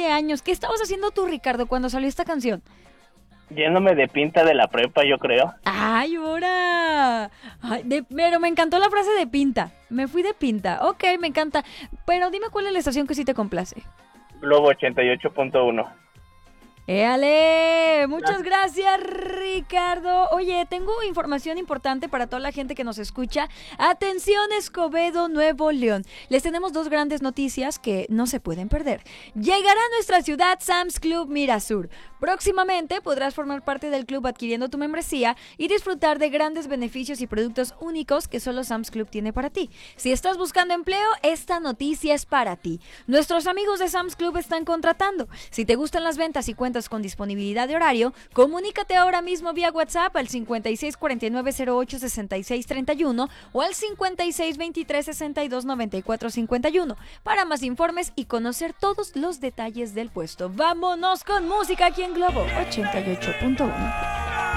17 años. ¿Qué estabas haciendo tú, Ricardo, cuando salió esta canción? Yéndome de pinta de la prepa, yo creo. ¡Ay, ahora! Pero me encantó la frase de pinta. Me fui de pinta. Ok, me encanta. Pero dime cuál es la estación que sí te complace. Globo 88.1. ¡Éale! Muchas gracias, Ricardo. Oye, tengo información importante para toda la gente que nos escucha. Atención, Escobedo, Nuevo León. Les tenemos dos grandes noticias que no se pueden perder. Llegará a nuestra ciudad Sam's Club Mirasur. Próximamente podrás formar parte del club adquiriendo tu membresía y disfrutar de grandes beneficios y productos únicos que solo Sam's Club tiene para ti. Si estás buscando empleo, esta noticia es para ti. Nuestros amigos de Sam's Club están contratando. Si te gustan las ventas y cuentas con disponibilidad de horario, comunícate ahora mismo vía WhatsApp al 5649086631 o al 5623629451 para más informes y conocer todos los detalles del puesto. Vámonos con música aquí en Globo 88.1.